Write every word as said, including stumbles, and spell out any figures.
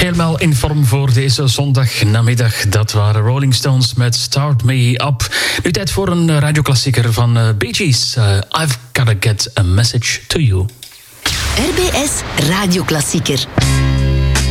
Helemaal in vorm voor deze zondagnamiddag. Dat waren Rolling Stones met Start Me Up. Nu tijd voor een radioklassieker van uh, Bee Gees. Uh, I've Gotta Get a Message to You. R B S Radioklassieker.